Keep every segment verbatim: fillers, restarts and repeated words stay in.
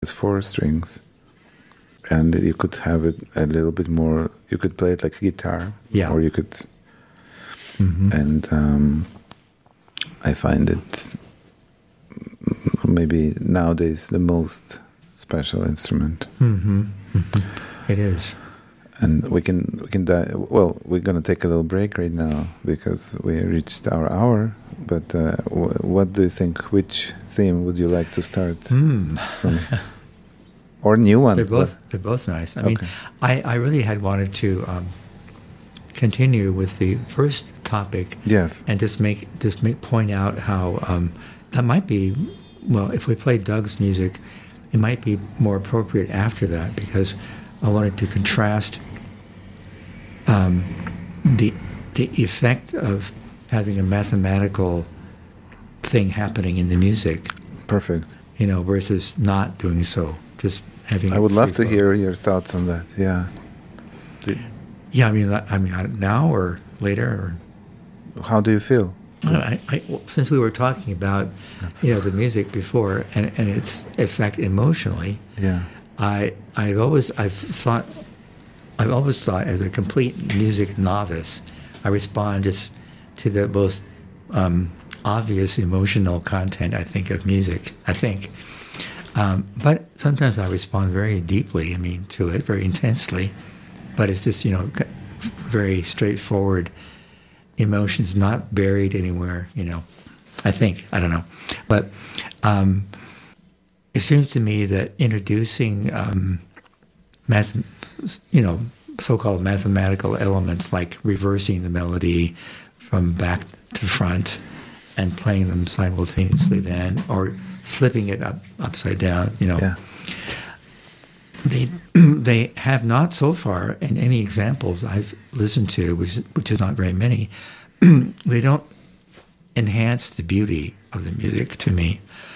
it's four strings, and you could have it a little bit more. You could play it like a guitar, Yeah. or you could. Mm-hmm. And um, I find it maybe nowadays the most special instrument. Mm-hmm. Mm-hmm. It is. And we can we can die. Well, we're gonna take a little break right now because we reached our hour. But uh, w- what do you think? Which theme would you like to start Mm. from? Or new one? They're both but- they're both nice. I Okay. mean, I, I really had wanted to um, continue with the first topic. Yes. And just make just make point out how um, that might be, well, if we played Doug's music, it might be more appropriate after that, because I wanted to contrast um, the the effect of having a mathematical thing happening in the music, Perfect. you know, versus not doing so, just having. I would love to free flow. hear your thoughts on that. Yeah. Do- Yeah, I mean, I mean, I- now or later, or How do you feel? I, I, well, since we were talking about, you know, the music before and, and its effect emotionally, Yeah. I I've always I've thought I've always thought as a complete music novice, I respond just to the most um, obvious emotional content, I think, of music. I think, um, but sometimes I respond very deeply. I mean, to it very intensely. But it's just, you know, very straightforward emotions, not buried anywhere. You know, I think I don't know, but. Um, It seems to me that introducing, um, math, you know, so-called mathematical elements like reversing the melody from back to front and playing them simultaneously then, or flipping it up upside down, you know, Yeah. they they have not so far, in any examples I've listened to, which which is not very many, they don't enhance the beauty of the music to me.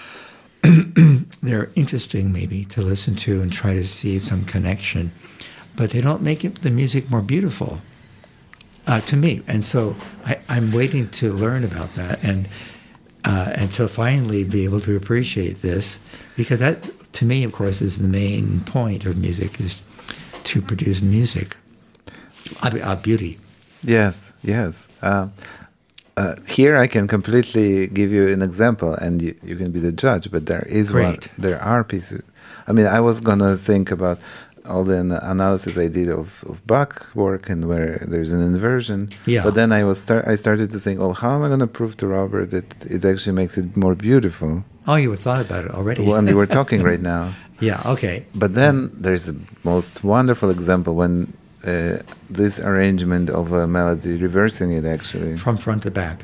They're interesting maybe to listen to and try to see some connection, but they don't make it, the music more beautiful uh, to me. And so I, I'm waiting to learn about that and uh, and to finally be able to appreciate this, because that, to me, of course, is the main point of music, is to produce music, uh, uh, beauty. Yes. Yes. Um, Uh, here I can completely give you an example, and you, you can be the judge. But there is Great. one. There are pieces. I mean, I was gonna think about all the an- analysis I did of, of Bach work, and where there's an inversion. Yeah. But then I was start, I started to think, oh, how am I gonna prove to Robert that it actually makes it more beautiful? Oh, you thought about it already. When you were talking right now. Yeah. Okay. But then there's a most wonderful example when uh, this arrangement of a melody, reversing it actually. From front to back.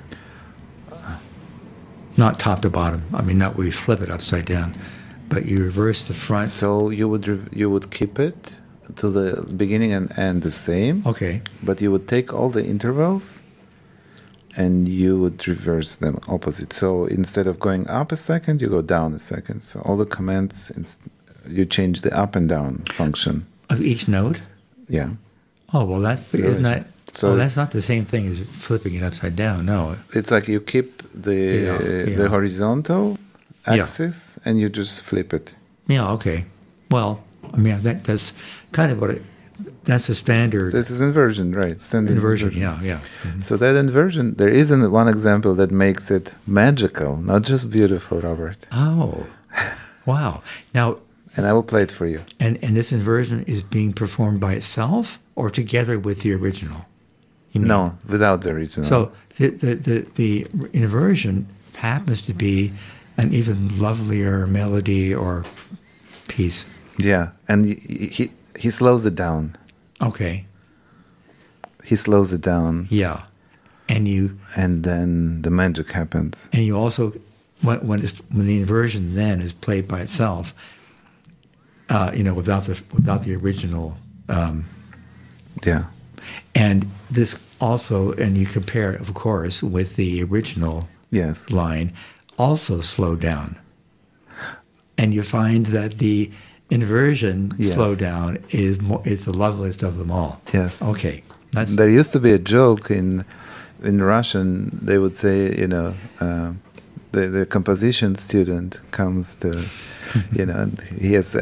Not top to bottom. I mean, not where you flip it upside down, but you reverse the front. So you would rev- you would keep it to the beginning and end the same, Okay. but you would take all the intervals and you would reverse them opposite. So instead of going up a second, you go down a second. So all the commands, ins- you change the up and down function. Of each note? Yeah. Oh, well, that Yeah, isn't that. so- well, that's not the same thing as flipping it upside down. No. It's like you keep the Yeah, uh, yeah. the horizontal Yeah. axis and you just flip it. Yeah. Okay. Well, I mean, that that's kind of what it. That's a standard This is inversion, right? Standard inversion. Yeah. Yeah. Mhm. So that inversion, there isn't one example that makes it magical, not just beautiful, Robert. Oh. Wow. Now, And I will play it for you. and and this inversion is being performed by itself or together with the original. You mean? No, without the original. So the, the, the, the inversion happens to be an even lovelier melody or piece. yeah, and he, he he slows it down. Okay, He slows it down, yeah. And you and then the magic happens. and you also, when, when, it's, when the inversion then is played by itself, uh, you know, without the, without the original, um, Yeah, and this also, and you compare it, of course, with the original yes, line, also slow down. And you find that the inversion Yes. slowdown is more, is the loveliest of them all. yes. Okay, that's There used to be a joke in in Russian. They would say, you know, uh, the, the composition student comes to, you know, and he has